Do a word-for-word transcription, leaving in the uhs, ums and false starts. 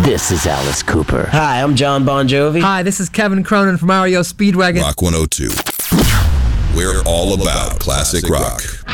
This is Alice Cooper. Hi, I'm John Bon Jovi. Hi, this is Kevin Cronin from R E O Speedwagon. Rock one oh two. We're all about classic rock.